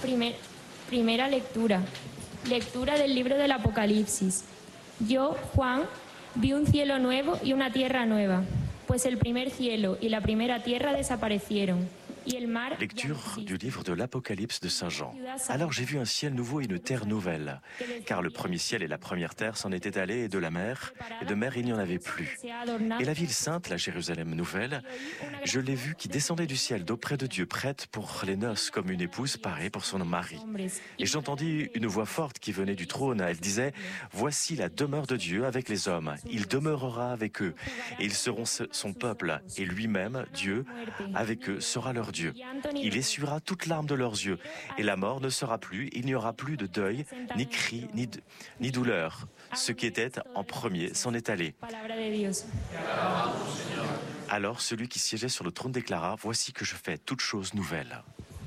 Primera lectura. Lectura del libro del Apocalipsis. Yo, Juan, vi un cielo nuevo y una tierra nueva, pues el primer cielo y la primera tierra desaparecieron. Lecture du livre de l'Apocalypse de Saint Jean. Alors j'ai vu un ciel nouveau et une terre nouvelle, car le premier ciel et la première terre s'en étaient allés, et de mer il n'y en avait plus. Et la ville sainte, la Jérusalem nouvelle, je l'ai vue qui descendait du ciel d'auprès de Dieu, prête pour les noces, comme une épouse parée pour son mari. Et j'entendis une voix forte qui venait du trône. Elle disait: voici la demeure de Dieu avec les hommes. Il demeurera avec eux, et ils seront son peuple, et lui-même, Dieu, avec eux, sera leur Dieu. Il essuiera toute larme de leurs yeux, et la mort ne sera plus. Il n'y aura plus de deuil, ni cri, ni douleur. Ce qui était en premier s'en est allé. Alors celui qui siégeait sur le trône déclara: voici que je fais toutes choses nouvelles.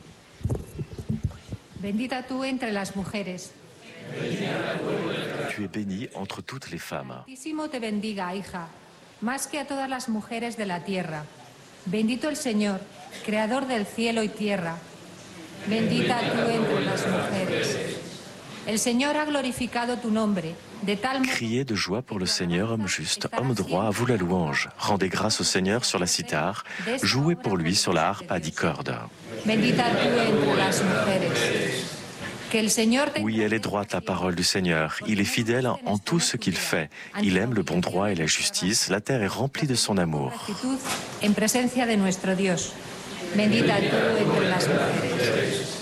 Bendita tú entre las mujeres. Tu es bénie entre toutes les femmes. Altísimo te bendiga, hija, más que a todas las mujeres de la tierra. Bendito el Señor, creador del cielo y tierra. Bendita tú entre las mujeres. El Señor ha glorificado tu nombre, de tal modo... Criez de joie pour le Seigneur, homme juste, homme droit, à vous la louange. Rendez grâce au Seigneur sur la cithare, jouez pour lui sur la harpe à 10 cordes. Bendita tú entre las mujeres. Oui, elle est droite, la parole du Seigneur. Il est fidèle en tout ce qu'il fait. Il aime le bon droit et la justice. La terre est remplie de son amour. En presencia de nuestro Dios. Bendita tú entre las mujeres.